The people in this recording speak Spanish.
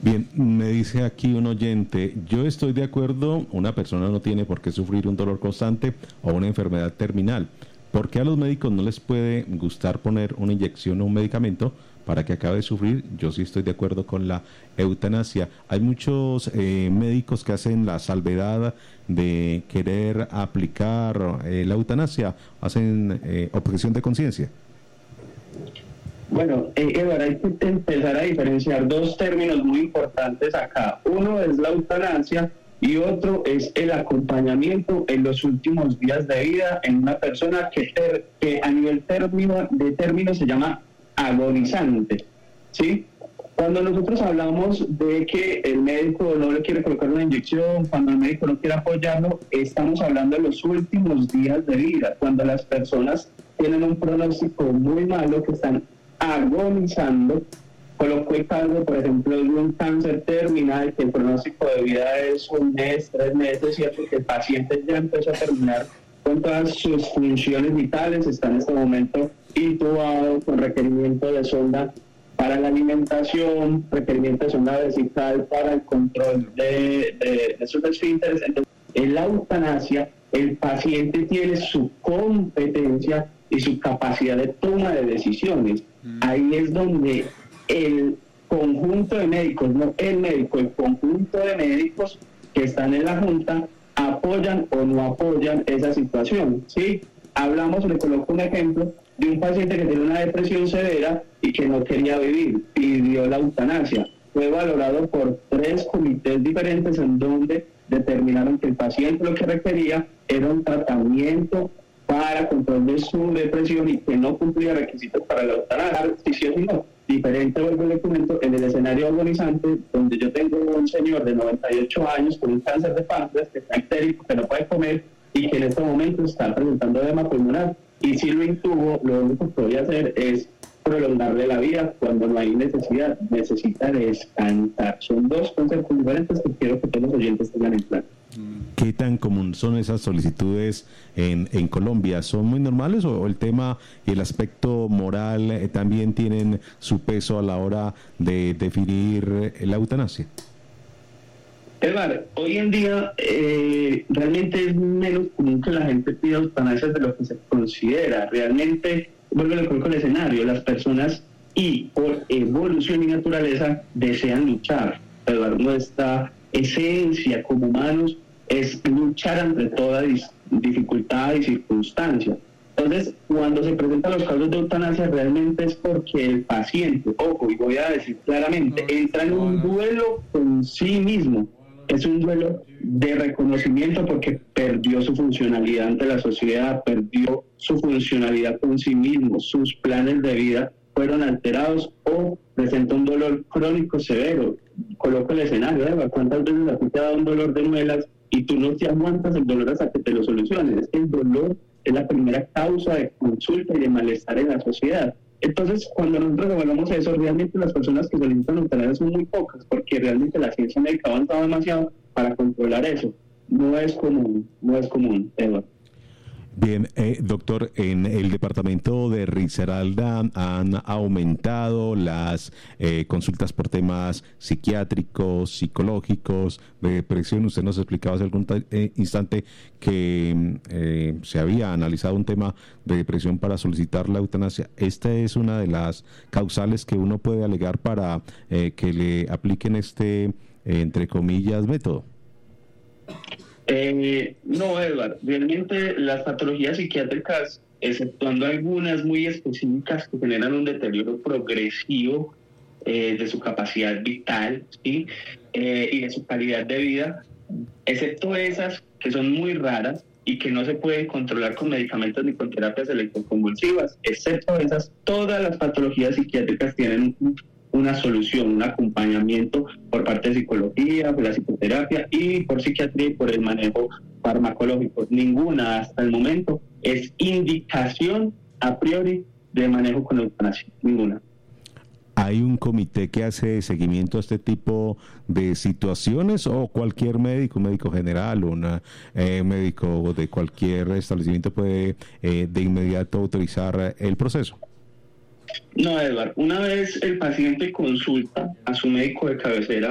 Bien, me dice aquí un oyente, yo estoy de acuerdo, una persona no tiene por qué sufrir un dolor constante o una enfermedad terminal. ¿Por qué a los médicos no les puede gustar poner una inyección o un medicamento para que acabe de sufrir? Yo sí estoy de acuerdo con la eutanasia. Hay muchos médicos que hacen la salvedad de querer aplicar la eutanasia, hacen objeción de conciencia. Bueno, Eduardo, hay que empezar a diferenciar dos términos muy importantes acá. Uno es la eutanasia y otro es el acompañamiento en los últimos días de vida en una persona que a nivel de término se llama agonizante, ¿sí? Cuando nosotros hablamos de que el médico no le quiere colocar una inyección, cuando el médico no quiere apoyarlo, estamos hablando de los últimos días de vida, cuando las personas tienen un pronóstico muy malo, que están agonizando. Coloco el caso, por ejemplo, de un cáncer terminal, que el pronóstico de vida es 1 mes, 3 meses, ¿cierto? Que el paciente ya empezó a terminar con todas sus funciones vitales, está en este momento intubado con requerimiento de sonda para la alimentación, requerimiento de sonda vesical para el control de sus esfínteres. Entonces, en la eutanasia, el paciente tiene su competencia y su capacidad de toma de decisiones. Ahí es donde el conjunto de médicos, no el médico, el conjunto de médicos que están en la junta apoyan o no apoyan esa situación, ¿sí? Hablamos, le coloco un ejemplo de un paciente que tiene una depresión severa y que no quería vivir, pidió la eutanasia. Fue valorado por 3 comités diferentes en donde determinaron que el paciente lo que requería era un tratamiento para control de su depresión y que no cumplía requisitos para la eutanasia, sí o no. Diferente, vuelvo le comento, en el escenario agonizante, donde yo tengo un señor de 98 años con un cáncer de páncreas, que está entérico, que no puede comer y que en este momento está presentando edema pulmonar. Y si lo intubo, lo único que voy a hacer es prolongarle la vida cuando no hay necesidad, necesita descansar. Son dos conceptos diferentes que quiero que todos los oyentes tengan en claro. ¿Qué tan común son esas solicitudes en Colombia? ¿Son muy normales o el tema y el aspecto moral también tienen su peso a la hora de definir la eutanasia? Eduardo, hoy en día realmente es menos común que la gente pida eutanasia de lo que se considera. Realmente, vuelvo a colocar el escenario, las personas y por evolución y naturaleza desean luchar. Eduardo, nuestra esencia como humanos es luchar ante toda dificultad y circunstancia. Entonces, cuando se presentan los casos de eutanasia, realmente es porque el paciente, ojo, y voy a decir claramente, entra en un duelo con sí mismo. Es un duelo de reconocimiento porque perdió su funcionalidad ante la sociedad, perdió su funcionalidad con sí mismo, sus planes de vida fueron alterados o presenta un dolor crónico severo. Coloco el escenario, Eva, ¿cuántas veces a ti te ha dado un dolor de muelas y tú no te aguantas el dolor hasta que te lo soluciones? El dolor es la primera causa de consulta y de malestar en la sociedad. Entonces, cuando nosotros evaluamos eso, realmente las personas que solicitan eutanasia son muy pocas, porque realmente la ciencia médica ha avanzado demasiado para controlar eso. No es común, Eduardo. Bien, doctor, en el departamento de Risaralda han aumentado las consultas por temas psiquiátricos, psicológicos, de depresión. Usted nos explicaba hace algún instante que se había analizado un tema de depresión para solicitar la eutanasia. ¿Esta es una de las causales que uno puede alegar para que le apliquen este, entre comillas, método? No, Edward, realmente las patologías psiquiátricas, exceptuando algunas muy específicas que generan un deterioro progresivo de su capacidad vital, ¿sí? Y de su calidad de vida, excepto esas que son muy raras y que no se pueden controlar con medicamentos ni con terapias electroconvulsivas, excepto esas, todas las patologías psiquiátricas tienen una solución, un acompañamiento por parte de psicología, por la psicoterapia y por psiquiatría y por el manejo farmacológico. Ninguna hasta el momento es indicación a priori de manejo con eutanasia, ninguna. ¿Hay un comité que hace seguimiento a este tipo de situaciones o cualquier médico, un médico general o un médico de cualquier establecimiento puede de inmediato autorizar el proceso? No, Eduardo, una vez el paciente consulta a su médico de cabecera